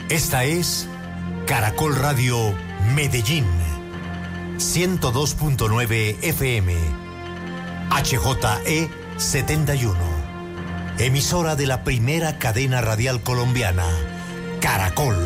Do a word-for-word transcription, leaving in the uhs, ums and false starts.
Esta es Caracol Radio Medellín, ciento dos punto nueve F M, H J E setenta y uno, emisora de la primera cadena radial colombiana, Caracol